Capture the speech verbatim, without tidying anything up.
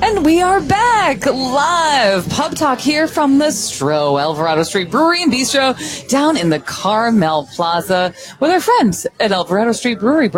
And we are back live. Pub Talk here from the Stro, Alvarado Street Brewery and Bistro down in the Carmel Plaza with our friends at Alvarado Street Brewery.